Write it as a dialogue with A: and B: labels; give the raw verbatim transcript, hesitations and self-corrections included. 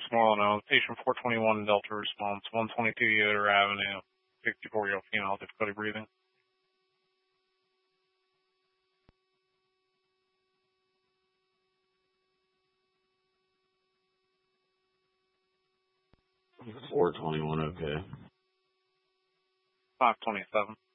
A: Westmoreland, Owens. Patient four twenty-one, Delta response, one twenty-two Yoder Avenue, sixty-four-year-old female, difficulty breathing.
B: four twenty-one, okay.
A: five twenty-seven.